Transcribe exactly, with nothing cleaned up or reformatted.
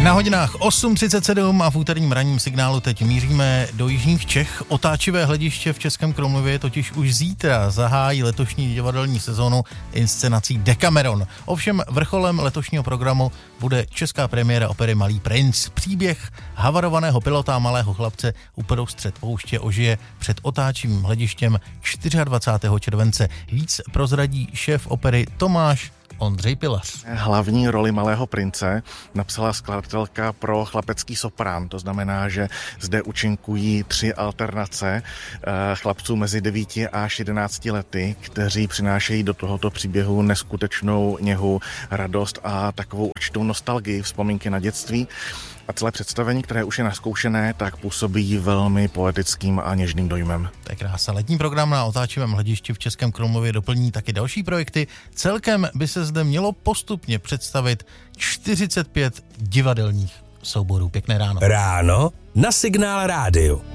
Na hodinách osm třicet sedm a v úterním ranním signálu teď míříme do jižních Čech. Otáčivé hlediště v Českém Krumlově totiž už zítra zahájí letošní divadelní sezónu inscenací Decameron. Ovšem vrcholem letošního programu bude česká premiéra opery Malý princ. Příběh havarovaného pilota a malého chlapce uprostřed pouště ožije před otáčivým hledištěm dvacátého čtvrtého července. Víc prozradí šéf opery Tomáš Ondřej Pilař. Hlavní roli Malého prince napsala skladatelka pro chlapecký soprán. To znamená, že zde účinkují tři alternace chlapců mezi devíti až jedenácti lety, kteří přinášejí do tohoto příběhu neskutečnou něhu, radost a takovou určitou nostalgii, vzpomínky na dětství. A celé představení, které už je naskoušené, tak působí velmi poetickým a něžným dojmem. To je krása. Letní program na otáčivém hledišti v Českém Krumlově doplní taky další projekty. Celkem by se zde mělo postupně představit čtyřicet pět divadelních souborů. Pěkné ráno. Ráno na Signál rádiu.